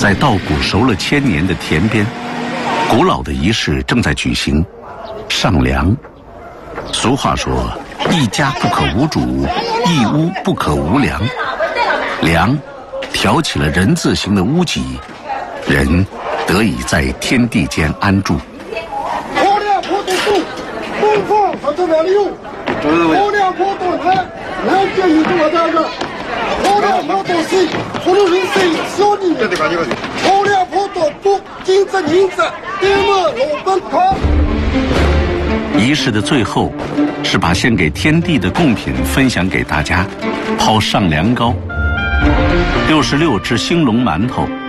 在稻谷熟了1000年的田边，古老的仪式正在举行，上梁。俗话说，一家不可无主，一屋不可无梁。梁挑起了人字形的屋脊，人得以在天地间安住。仪式的最后，是把献给天地的贡品分享给大家，抛上梁糕。66只兴隆馒头